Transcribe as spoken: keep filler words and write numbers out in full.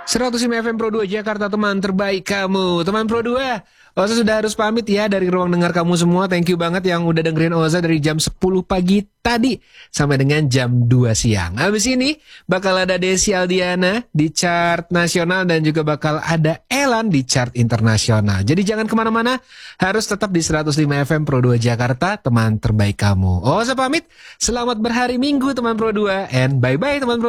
seratus lima F M Pro dua Jakarta, teman terbaik kamu. Teman Pro dua, Oza sudah harus pamit ya dari ruang dengar kamu semua. Thank you banget yang udah dengerin Oza dari jam sepuluh pagi tadi sampai dengan jam dua siang. Habis ini bakal ada Desi Aldiana di chart nasional dan juga bakal ada Elan di chart internasional. Jadi jangan kemana-mana, harus tetap di seratus lima F M Pro dua Jakarta, teman terbaik kamu. Oza pamit, selamat berhari Minggu teman Pro dua, and bye-bye teman Pro